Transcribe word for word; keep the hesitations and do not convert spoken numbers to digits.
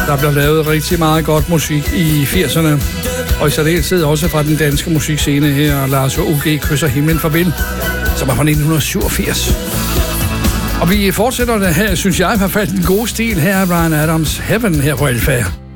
Der blev lavet rigtig meget godt musik i firserne, og i særdeleshed også fra den danske musikscene her, Lars og U G Kysser Himlen Farvel, som er fra nitten syvogfirs. Og vi fortsætter det her, synes jeg, i hvert fald den gode stil her, Bryan Adams Heaven her på Alfa.